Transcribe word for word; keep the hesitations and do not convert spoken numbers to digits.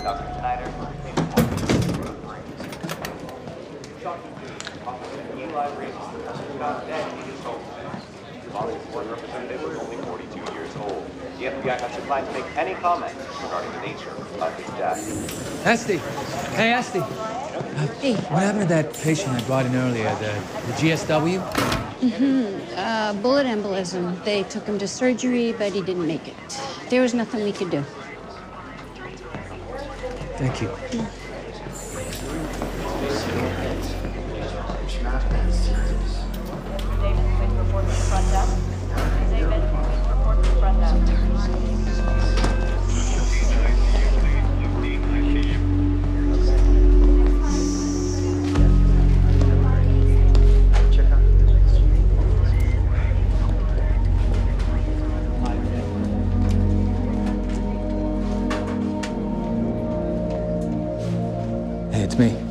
Doctor Schneider. Eli raises the person found dead in his home. Molly's board representative was only forty-two years old. The F B I has declined to make any comment regarding the nature of his death. Esty! Hey, Esty! Hey. What happened to that patient I brought in earlier, the, the G S W? Mm-hmm. Uh, bullet embolism. They took him to surgery, but he didn't make it. There was nothing we could do. Thank you. Yeah. Hey, it's me.